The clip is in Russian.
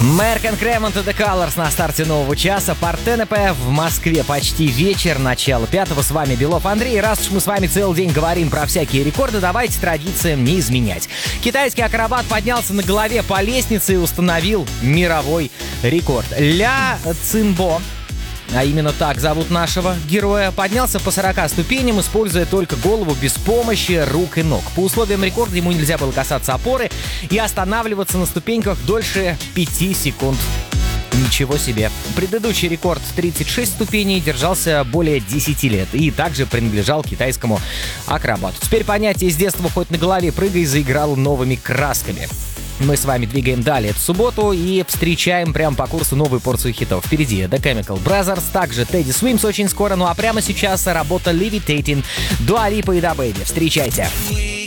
Merk & Kremont и The Colors на старте нового часа. Партенепе в Москве почти вечер, начало пятого. С вами Белов Андрей. Раз уж мы с вами целый день говорим про всякие рекорды, давайте традициям не изменять. Китайский акробат поднялся на голове по лестнице и установил мировой рекорд. Ля Цинбо, а именно так зовут нашего героя, поднялся по 40 ступеням, используя только голову без помощи рук и ног. По условиям рекорда ему нельзя было касаться опоры и останавливаться на ступеньках дольше 5 секунд. Ничего себе. Предыдущий рекорд 36 ступеней держался более 10 лет и также принадлежал китайскому акробату. Теперь понятие «с детства хоть на голове прыгай» заиграло новыми красками. Мы с вами двигаем далее эту субботу и встречаем прямо по курсу новую порцию хитов. Впереди The Chemical Brothers, также Teddy Swims очень скоро, ну а прямо сейчас работа Levitating, Dua Lipa и DaBaby. Встречайте!